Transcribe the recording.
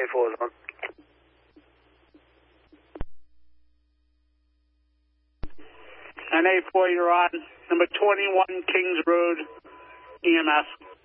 A4 is on. And A4, you're on. Number 21 Kings Road, EMS.